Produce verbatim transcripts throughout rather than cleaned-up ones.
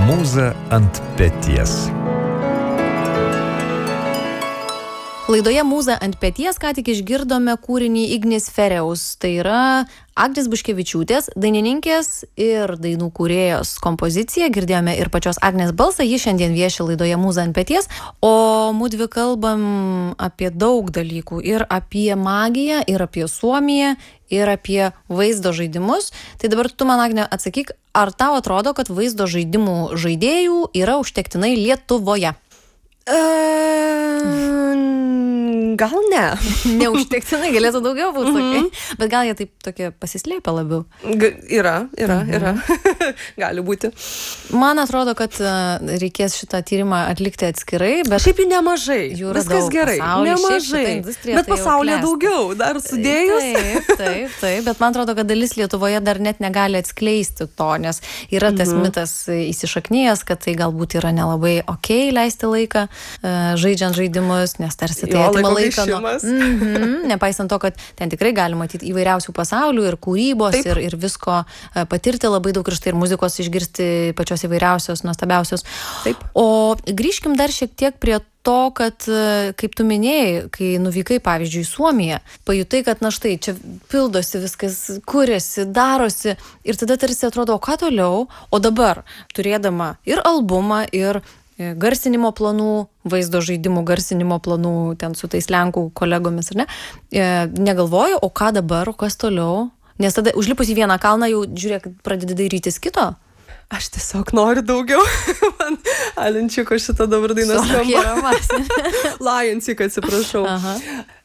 Mūza ant peties. Laidoje Mūza ant peties ką tik išgirdome kūrinį Ignis Fereus. Tai yra Agnės Buškevičiūtės, dainininkės ir dainų kūrėjos kompozicija. Girdėjome ir pačios Agnės balsą. Ji šiandien vieši laidoje Mūza ant peties. O mudvi kalbam apie daug dalykų. Ir apie magiją, ir apie Suomiją, ir apie vaizdo žaidimus. Tai dabar tu man, Agne, atsakyk, ar tau atrodo, kad vaizdo žaidimų žaidėjų yra užtektinai Lietuvoje? Gal ne. Neužtektinai, galėtų daugiau būti, sakai. Mm-hmm. Bet gal jie taip tokie pasislėpia labiau. G- yra, yra, mm-hmm. yra. Gali būti. Man atrodo, kad reikės šitą tyrimą atlikti atskirai, bet šiaip jų nemažai. Jų yra viskas daug gerai. Pasauly, nemažai. Bet tai pasaulyje daugiau, dar sudėjus. Taip, taip, taip. Bet man atrodo, kad dalis Lietuvoje dar net negali atskleisti to, nes yra tas mm-hmm. mitas įsišaknijęs, kad tai galbūt yra nelabai okei okay leisti laiką žaidžiant žaidimus, nes tarsi tai atima laiką. Nuo, mm-hmm, nepaisant to, kad ten tikrai galima matyti įvairiausių pasaulių ir kūrybos ir, ir visko patirti labai daug ir štai ir muzikos išgirsti pačios įvairiausios, nuostabiausios. Taip. O grįžkim dar šiek tiek prie to, kad, kaip tu minėjai, kai nuvykai, pavyzdžiui, į Suomiją, pajutai, kad na štai, čia pildosi viskas, kuriasi, darosi ir tada tarsi atrodo, o ką toliau, o dabar turėdama ir albumą, ir garsinimo planų, vaizdo žaidimų garsinimo planų ten su tais Lenkų kolegomis, ar ne? Negalvoju, o ką dabar, o kas toliau? Nes tada užlipus į vieną kalną jau, žiūrėk, pradedi dairytis kito. Aš tiesiog noriu daugiau. Man Alenčiko šitą dabar dainą skamba. Lajancik, atsiprašau. Aha.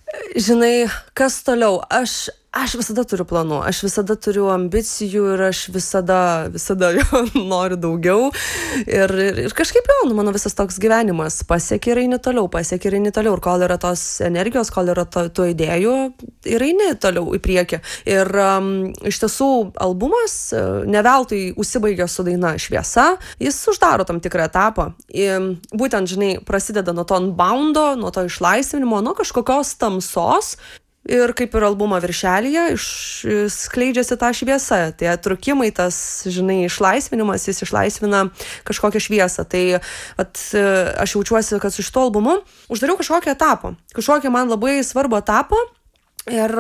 Žinai, kas toliau? Aš... Aš visada turiu planų, aš visada turiu ambicijų ir aš visada, visada jo noriu daugiau. Ir, ir, ir kažkaip jau, nu, mano visas toks gyvenimas pasiekė ir eini toliau, pasiekė ir eini toliau. Ir kol yra tos energijos, kol yra to, to idėjų, ir eini toliau į priekį. Ir um, iš tiesų albumas ne veltui užsibaigė su daina Šviesa. Jis uždaro tam tikrą etapą. Ir būtent, žinai, prasideda nuo to unboundo, nuo to išlaisvinimo, nuo kažkokios tamsos. Ir kaip ir albumo viršelyje skleidžiasi tą šviesą. Tie trukimai, tas, žinai, išlaisvinimas, jis išlaisvina kažkokią šviesą. Tai at, aš jaučiuosi, kad su šito albumu uždariau kažkokią etapą. Kažkokią man labai svarbų etapą. Ir,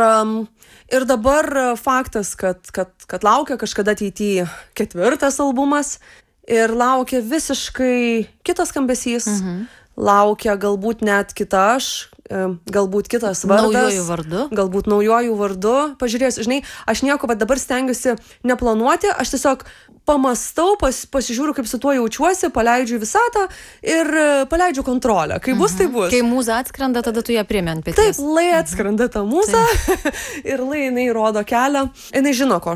ir dabar faktas, kad, kad, kad laukia kažkada ateityje ketvirtas albumas. Ir laukia visiškai kitas skambesys. Mhm. Laukia galbūt net kita aš. Galbūt kitas vardas. Naujojų vardu. Galbūt naujojų vardu. Pažiūrėsiu, žinai, aš nieko, bet dabar stengiuosi neplanuoti, aš tiesiog pamastau, pas, pasižiūriu, kaip su tuo jaučiuosi, paleidžiu visatą ir paleidžiu kontrolę. Kai bus, tai bus. Kai mūza atskrenda, tada tu ją priemi ant peties. Taip, lai atskrenda ta mūza ir lai jinai rodo kelią. Jinai žino, ko